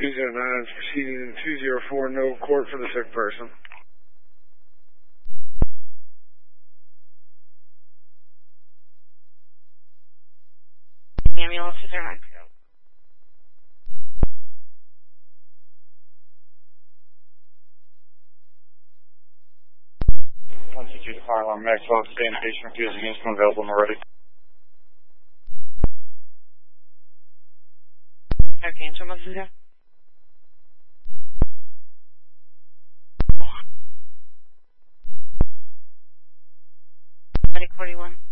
209 is proceeding to 204, no court for the sick person. Ambulance 209. 122 to fire alarm, Maxwell, staying patient refusing instrument available and ready. Okay, instrument officer. 41.